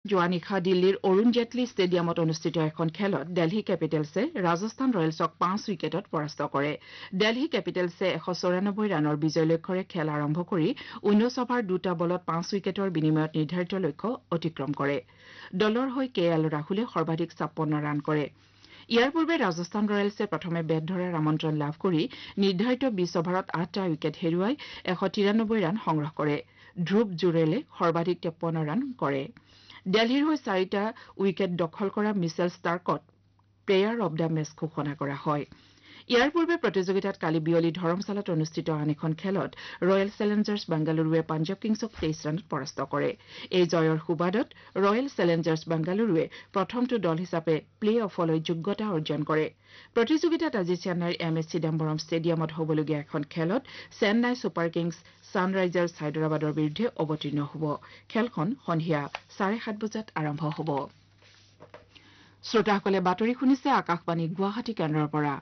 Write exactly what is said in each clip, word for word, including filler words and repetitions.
যোৱা নিশা দিল্লীৰ অৰুণ জেটলী ষ্টেডিয়ামত অনুষ্ঠিত এখন খেলত দিল্লী কেপিটেলছে ৰাজস্থান ৰয়েলছক পাঁচ উইকেটত পৰাস্ত কৰে দিল্লী কেপিটেলছে এশ চৌৰানব্বৈ ৰানৰ বিজয় লক্ষ্যৰে খেল আৰম্ভ কৰি ঊনৈশ অভাৰ দুটা বলত পাঁচ উইকেটৰ বিনিময়ত নিৰ্ধাৰিত লক্ষ্য অতিক্ৰম কৰে দলৰ হৈ কে এল ৰাহুলে সৰ্বাধিক ছাপ্পন্ন ৰান কৰে ইয়াৰ পূৰ্বে ৰাজস্থান ৰয়েলছে প্ৰথমে বেট ধৰাৰ আমন্ত্ৰণ লাভ কৰি নিৰ্ধাৰিত বিশ অভাৰত আঠটা উইকেট হেৰুৱাই এশ তিৰানব্বৈ ৰান সংগ্ৰহ কৰে ধ্ৰুৱ জুৰেলে সৰ্বাধিক তেপন্ন ৰান কৰে দিল্লীৰ হৈ চাৰিটা উইকেট দখল কৰা Mitchell ষ্টাৰ্কক player of the match ঘোষণা কৰা হয় ইয়াৰ পূৰ্বে প্ৰতিযোগিতাত কালি বিয়লি ধৰমশালাত অনুষ্ঠিত আন এখন খেলত ৰয়েল চেলেঞ্জাৰ্ছ বেংগালুৰুৱে পাঞ্জাৱ কিংছক তেইছ ৰানত পৰাস্ত কৰে এই জয়ৰ সুবাদত ৰয়েল চেলেঞ্জাৰ্ছ বেংগালুৰুৱে প্ৰথমটো দল হিচাপে প্লে অফলৈ যোগ্যতা অৰ্জন কৰে প্ৰতিযোগিতাত আজি চেন্নাইৰ এম এ চিদাম্বৰম ষ্টেডিয়ামত হ'বলগীয়া এখন খেলত চেন্নাই ছুপাৰ কিংছ ছানৰাইজাৰ্ছ হায়দৰাবাদৰ বিৰুদ্ধে অৱতীৰ্ণ হ'ব খেলখন সন্ধিয়া চাৰে সাত বজাত আৰম্ভ হ'ব শ্ৰোতাসকলে বাতৰি শুনিছে আকাশবাণী গুৱাহাটী কেন্দ্ৰৰ পৰা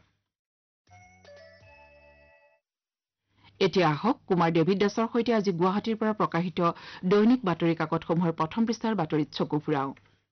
এতিয়া আহক কুমাৰ ডেভিড দাসৰ সৈতে আজি গুৱাহাটীৰ পৰা প্ৰকাশিত দৈনিক বাতৰি কাকতসমূহৰ প্ৰথম পৃষ্ঠাৰ বাতৰিত চকু ফুৰাওঁ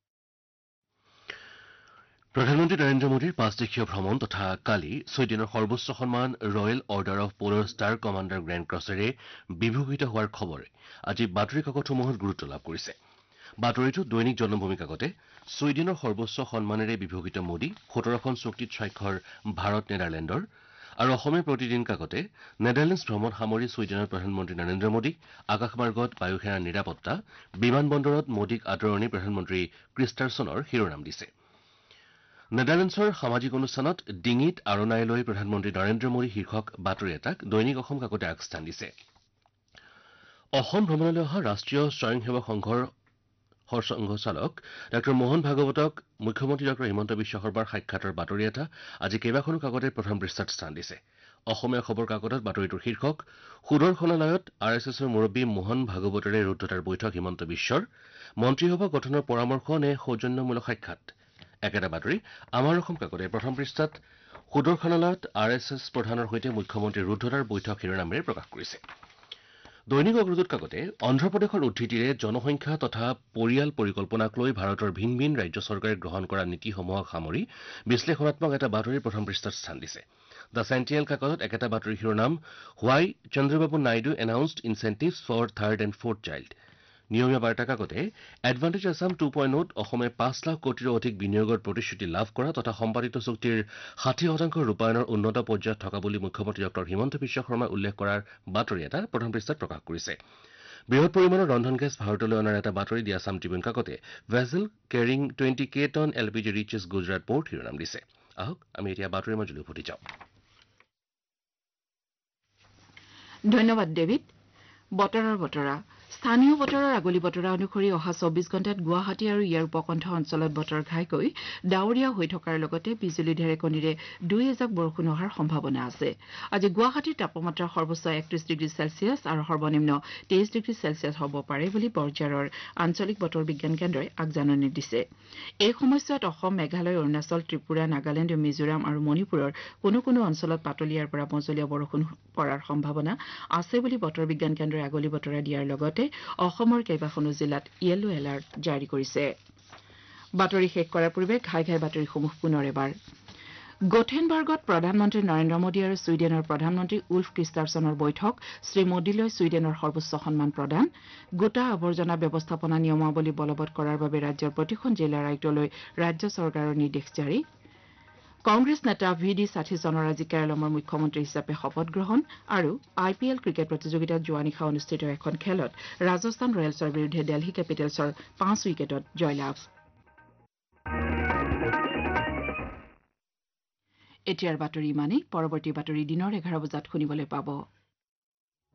প্ৰধানমন্ত্ৰী নৰেন্দ্ৰ মোদীৰ পাঁচদেশীয় ভ্ৰমণ তথা কালি ছুইডেনৰ সৰ্বোচ্চ সন্মান royal order of পোলৰ star commander grand ক্ৰছেৰে বিভূষিত হোৱাৰ খবৰে আজি বাতৰি কাকতসমূহত গুৰুত্ব লাভ কৰিছে বাতৰিটো দৈনিক জন্মভূমি কাকতে ছুইডেনৰ সৰ্বোচ্চ সন্মানেৰে বিভূষিত মোদী সোতৰখন চুক্তিত স্বাক্ষৰ ভাৰত নেডাৰলেণ্ডৰ আৰু অসমীয়া প্ৰতিদিন কাকতে নেডাৰলেণ্ডছ ভ্ৰমণ সামৰি ছুইডেনৰ প্ৰধানমন্ত্ৰী নৰেন্দ্ৰ মোদী আকাশমাৰ্গত বায়ুসেনাৰ নিৰাপত্তা বিমান বন্দৰত মোদীক আদৰণি প্ৰধানমন্ত্ৰী ক্ৰিষ্টাৰছনৰ শিৰোনাম দিছে নেডাৰলেণ্ডছৰ সামাজিক অনুষ্ঠানত ডিঙিত আৰণাই লৈ প্ৰধানমন্ত্ৰী নৰেন্দ্ৰ মোদী শীৰ্ষক বাতৰি এটাক দৈনিক অসম কাকতে আগস্থান দিছে অসম ভ্ৰমণলৈ অহা ৰাষ্ট্ৰীয় স্বয়ংসেৱক সংঘৰ সঞ্চালক ডাঃ মোহন ভাগৱতক মুখ্যমন্ত্ৰী ডাঃ হিমন্ত বিশ্ব শৰ্মাৰ সাক্ষাতৰ বাতৰি এটা আজি কেইবাখনো কাকতে প্ৰথম পৃষ্ঠাত স্থান দিছে অসমীয়া খবৰ কাকতত বাতৰিটোৰ শীৰ্ষক সুদৰ্শনালয়ত আৰ এছ এছৰ মুৰব্বী মোহন ভাগৱতৰে ৰুদ্ধতাৰ বৈঠক হিমন্ত বিশ্বৰ মন্ত্ৰীসভা গঠনৰ পৰামৰ্শ নে সৌজন্যমূলক সাক্ষাৎ একেটা বাতৰি আমাৰ অসম কাকতে প্ৰথম পৃষ্ঠাত সুদৰ্শনালয়ত আৰ এছ এছ প্ৰধানৰ সৈতে মুখ্যমন্ত্ৰী ৰুদ্ধতাৰ বৈঠক শিৰোনামেৰে প্ৰকাশ কৰিছে দৈনিক অগ্ৰদূত কাকতে অন্ধ্ৰপ্ৰদেশৰ উদ্ধৃতিৰে জনসংখ্যা তথা পৰিয়াল পৰিকল্পনাক লৈ ভাৰতৰ ভিন ভিন ৰাজ্য চৰকাৰে গ্ৰহণ কৰা নীতিসমূহক সামৰি বিশ্লেষণাত্মক এটা বাতৰি প্ৰথম পৃষ্ঠাত স্থান দিছে দ্য চেণ্টিনেল কাকতত একেটা বাতৰি শিৰোনাম হোৱাই Chandrababu Naidu announced ইনচেণ্টিভছ for third and fourth child নিয়মীয়া বাৰ্তা কাকতে এডভান্টেজ আছাম টু পইণ্ট অত অসমে পাঁচ লাখ কোটিৰো অধিক বিনিয়োগৰ প্ৰতিশ্ৰুতি লাভ কৰা তথা সম্পাদিত চুক্তিৰ ষাঠি শতাংশ ৰূপায়ণৰ উন্নত পৰ্যায়ত থকা বুলি মুখ্যমন্ত্ৰী ডঃ হিমন্ত বিশ্ব শৰ্মাই উল্লেখ কৰাৰ বাতৰি এটা প্ৰথম পৃষ্ঠাত প্ৰকাশ কৰিছে বৃহৎ পৰিমাণৰ ৰন্ধন গেছ ভাৰতলৈ অনাৰ এটা বাতৰি দি Assam Tribune কাকতে bezel carrying twenty কে ton L P G reaches Gujarat port শিৰোনাম দিছে আহক আমি এতিয়া বাতৰিৰ মাজলৈ উভতি যাওঁ ধন্যবাদ ডেভিড বতৰৰ বতৰা স্থানীয় বতৰৰ আগলি বতৰা অনুসৰি অহা চৌবিশ ঘণ্টাত গুৱাহাটী আৰু ইয়াৰ উপকণ্ঠ অঞ্চলত বতৰ ঘাইকৈ ডাৱৰীয়া হৈ থকাৰ লগতে বিজুলী ঢেৰেকণীৰে দুই এজাক বৰষুণ অহাৰ সম্ভাৱনা আছে আজি গুৱাহাটীৰ তাপমাত্ৰা সৰ্বোচ্চ একত্ৰিশ ডিগ্ৰী চেলছিয়াছ আৰু সৰ্বনিম্ন তেইছ ডিগ্ৰী চেলছিয়াছ হ'ব পাৰে বুলি বৰঝাৰৰ আঞ্চলিক বতৰ বিজ্ঞান কেন্দ্ৰই আগজাননী দিছে এই সময়ছোৱাত অসম মেঘালয় অৰুণাচল ত্ৰিপুৰা নাগালেণ্ড মিজোৰাম আৰু মণিপুৰৰ কোনো কোনো অঞ্চলত পাতলীয়াৰ পৰা মজলীয়া বৰষুণ পৰাৰ সম্ভাৱনা আছে বুলি বতৰ বিজ্ঞান কেন্দ্ৰই আগলি বতৰা দিয়াৰ লগতে অসমৰ কেইবাখনো জিলাত য়েলো এলাৰ্ট জাৰি কৰিছে বাতৰি শেষ কৰাৰ পূৰ্বে ঘাই ঘাই বাতৰিসমূহ পুনৰ এবাৰ গথেনবাৰ্গত প্ৰধানমন্ত্ৰী নৰেন্দ্ৰ মোদী আৰু ছুইডেনৰ প্ৰধানমন্ত্ৰী উল্ফ ক্ৰিষ্টাৰছনৰ বৈঠক শ্ৰীমোদীলৈ ছুইডেনৰ সৰ্বোচ্চ সন্মান প্ৰদান গোটা আৱৰ্জনা ব্যৱস্থাপনা নিয়মাৱলী বলবৎ কৰাৰ বাবে ৰাজ্যৰ প্ৰতিখন জিলাৰ আয়ুক্তলৈ ৰাজ্য চৰকাৰৰ নিৰ্দেশ জাৰি কংগ্ৰেছ নেতা ভি ডি সাথীজনৰ আজি কেৰালামৰ মুখ্যমন্ত্ৰী হিচাপে শপত গ্ৰহণ আৰু আই পি এল ক্ৰিকেট প্ৰতিযোগিতাত যোৱা নিশা অনুষ্ঠিত এখন খেলত ৰাজস্থান ৰয়েলছৰ বিৰুদ্ধে দিল্লী কেপিটেলছৰ পাঁচ উইকেটত জয়লাভ এতিয়াৰ বাতৰি ইমানেই পৰৱৰ্তী বাতৰি দিনৰ এঘাৰ বজাত শুনিবলৈ পাব